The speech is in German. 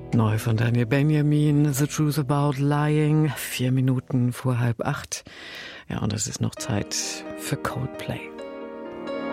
Neu von Daniel Benjamin, The Truth About Lying, 4 Minuten vor 7:30. Ja, und es ist noch Zeit für Coldplay.